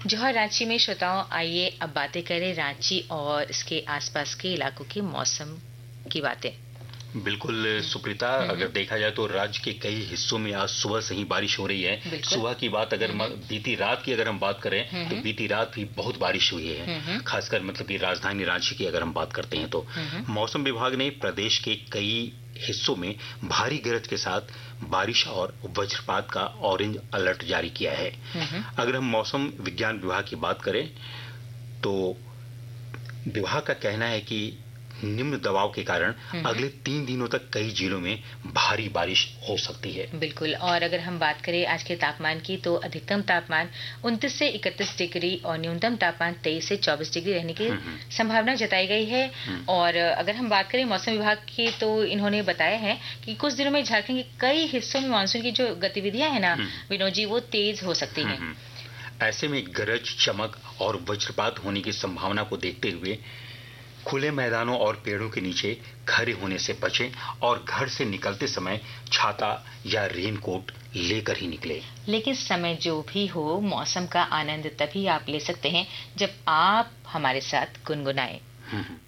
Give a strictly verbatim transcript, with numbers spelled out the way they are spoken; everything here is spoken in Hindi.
जौहर रांची में श्रोताओं, आइए अब बातें करें रांची और इसके आसपास के इलाकों के मौसम की बातें। बिल्कुल सुप्रीता, अगर देखा जाए तो राज्य के कई हिस्सों में आज सुबह से ही बारिश हो रही है। सुबह की बात अगर बीती रात की अगर हम बात करें तो बीती रात भी बहुत बारिश हुई है, खासकर मतलब कि राजधानी रांची की अगर हम बात करते हैं तो मौसम विभाग ने प्रदेश के कई हिस्सों में भारी गरज के साथ बारिश और वज्रपात का ऑरेंज अलर्ट जारी किया है। अगर हम मौसम विज्ञान विभाग की बात करें तो विभाग का कहना है कि निम्न दबाव के कारण अगले तीन दिनों तक कई जिलों में भारी बारिश हो सकती है। बिल्कुल। और अगर हम बात करें आज के तापमान की तो अधिकतम तापमान उनतीस से इकतीस डिग्री और न्यूनतम तापमान तेईस से चौबीस डिग्री रहने की संभावना जताई गई है। और अगर हम बात करें मौसम विभाग की तो इन्होंने बताया है कि कुछ दिनों में झारखंड के कई हिस्सों में मानसून की जो गतिविधियां है ना विनोद जी, वो तेज हो सकती है। ऐसे में गरज, चमक और वज्रपात होने की संभावना को देखते हुए खुले मैदानों और पेड़ों के नीचे खड़े होने से बचें और घर से निकलते समय छाता या रेनकोट लेकर ही निकले। लेकिन समय जो भी हो, मौसम का आनंद तभी आप ले सकते हैं जब आप हमारे साथ गुनगुनाएं।